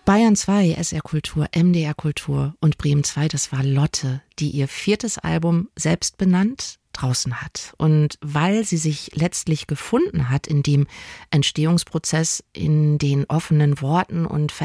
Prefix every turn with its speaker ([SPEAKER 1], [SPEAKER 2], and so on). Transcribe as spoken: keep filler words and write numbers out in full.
[SPEAKER 1] Bayern zwei, S R Kultur, M D R Kultur und Bremen zwei, das war Lotte, die ihr viertes Album selbst benannt draußen hat. Und weil sie sich letztlich gefunden hat in dem Entstehungsprozess, in den offenen Worten und